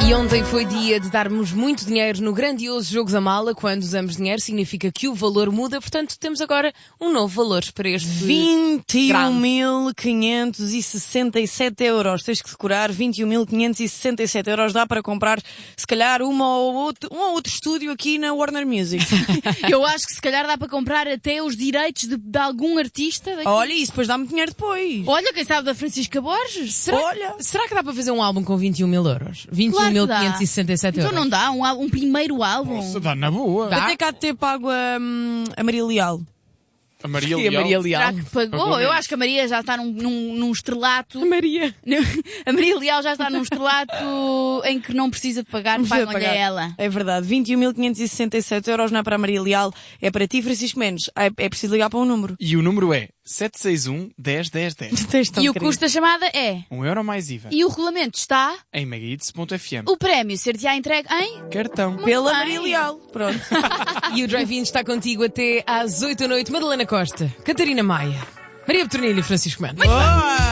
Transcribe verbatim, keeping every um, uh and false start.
E ontem foi dia de darmos muito dinheiro no grandioso jogo da mala. Quando usamos dinheiro significa que o valor muda, portanto temos agora um novo valor para este vinte e um mil quinhentos e sessenta e sete euros. Tens que decorar vinte e um mil quinhentos e sessenta e sete euros. Dá para comprar, se calhar, uma ou outro, um ou outro estúdio aqui na Warner Music. Eu acho que se calhar dá para comprar até os direitos de, de algum artista. Daqui. Olha, isso depois dá-me dinheiro depois. Olha, quem sabe da Francisca Borges? Será, Olha. será que dá para fazer um álbum com vinte e um mil euros? vinte e um mil quinhentos e sessenta e sete euros. Então não dá? Um, álbum- um primeiro álbum? Nossa, dá na boa. Dá. Até cá de ter pago a, hum, a Maria Leal. A Maria E a Leal. Maria Leal. Será que pagou? Pagou Eu menos. acho que a Maria já está num, num, num estrelato. Maria. A Maria Leal já está num estrelato em que não precisa de pagar, Precisa de pagam-lhe a pagar. ela. É verdade. vinte e um mil quinhentos e sessenta e sete euros não é para a Maria Leal, é para ti, Francisco Mendes. É, é preciso ligar para um número. E o número é sete seis um, dez, dez, dez. Tens tão E o querido. custo da chamada é. Um euro mais I V A. E o regulamento está. Em megahits ponto f m. O prémio ser-te-á entregue em. Cartão. Pela bem. Maria Leal. Pronto. E o Drive-In está contigo até às oito da noite. Madalena Costa, Catarina Maia, Maria Petronilho e Francisco Mendes. Boa!